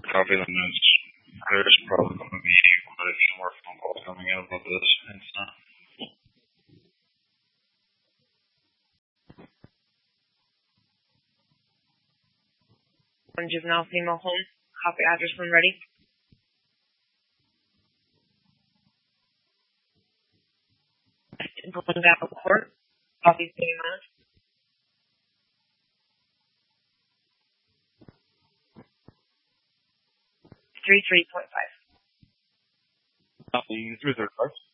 copy the notes. There's probably going to be quite a few more phone calls coming in about this incident. One juvenile female home. Copy address when ready. Glendale Court. Copy city minutes. 33.5. Copy 3 third cars.